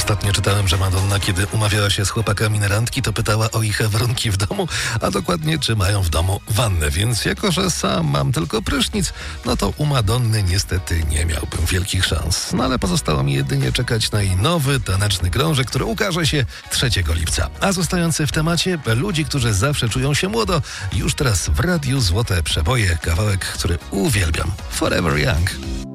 Ostatnio czytałem, że Madonna, kiedy umawiała się z chłopakami na randki, to pytała o ich warunki w domu, a dokładnie czy mają w domu wannę, więc jako, że sam mam tylko prysznic, no to u Madonny niestety nie miałbym wielkich szans. No ale pozostało mi jedynie czekać na jej nowy, taneczny krążek, który ukaże się 3 lipca. A zostający w temacie, ludzi, którzy zawsze czują się młodo, już teraz w radiu Złote Przeboje, kawałek, który uwielbiam. Forever Young.